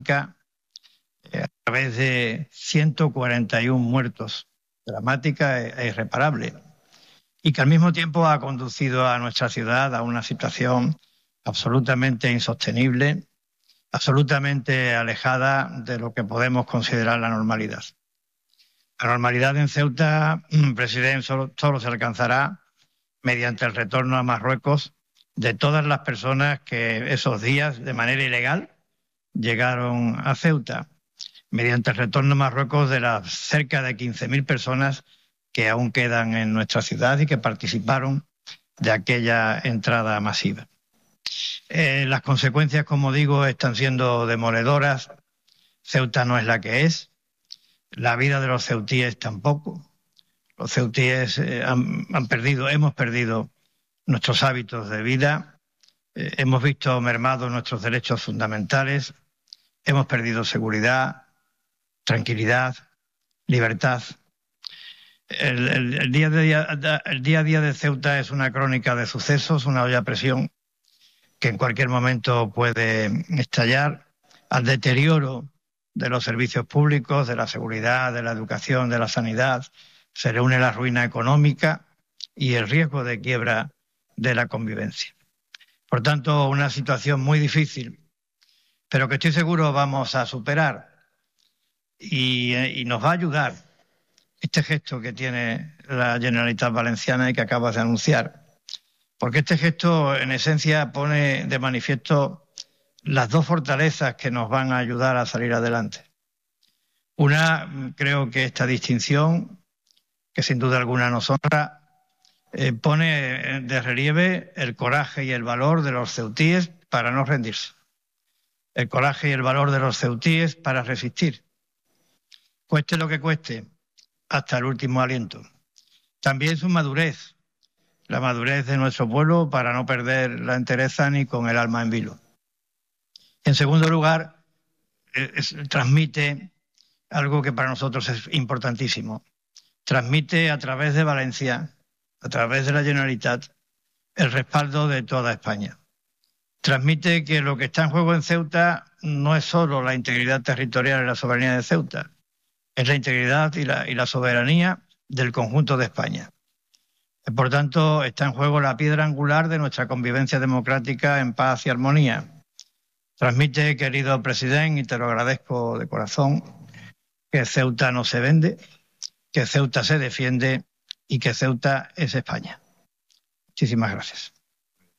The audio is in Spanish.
a través de 141 muertos, dramática e irreparable, y que al mismo tiempo ha conducido a nuestra ciudad a una situación absolutamente insostenible, absolutamente alejada de lo que podemos considerar la normalidad. La normalidad en Ceuta, presidente, solo se alcanzará mediante el retorno a Marruecos de todas las personas que esos días, de manera ilegal, llegaron a Ceuta, mediante el retorno a Marruecos de las cerca de 15.000 personas que aún quedan en nuestra ciudad y que participaron de aquella entrada masiva. Las consecuencias, como digo, están siendo demoledoras. Ceuta no es la que es, la vida de los ceutíes tampoco. Los ceutíes hemos perdido nuestros hábitos de vida, hemos visto mermados nuestros derechos fundamentales, hemos perdido seguridad, tranquilidad, libertad. El día a día de Ceuta es una crónica de sucesos, una olla a presión que en cualquier momento puede estallar, al deterioro de los servicios públicos, de la seguridad, de la educación, de la sanidad. Se le une la ruina económica y el riesgo de quiebra de la convivencia. Por tanto, una situación muy difícil, pero que estoy seguro vamos a superar y nos va a ayudar este gesto que tiene la Generalitat Valenciana y que acabas de anunciar. Porque este gesto, en esencia, pone de manifiesto las dos fortalezas que nos van a ayudar a salir adelante. Una, creo que esta distinción, que sin duda alguna nos honra, pone de relieve el coraje y el valor de los ceutíes para no rendirse. El coraje y el valor de los ceutíes para resistir. Cueste lo que cueste, hasta el último aliento. También su madurez, la madurez de nuestro pueblo para no perder la entereza ni con el alma en vilo. En segundo lugar, transmite algo que para nosotros es importantísimo. Transmite a través de Valencia, a través de la Generalitat, el respaldo de toda España. Transmite que lo que está en juego en Ceuta no es solo la integridad territorial y la soberanía de Ceuta, es la integridad y la soberanía del conjunto de España. Por tanto, está en juego la piedra angular de nuestra convivencia democrática en paz y armonía. Transmite, querido presidente, y te lo agradezco de corazón, que Ceuta no se vende, que Ceuta se defiende y que Ceuta es España. Muchísimas gracias.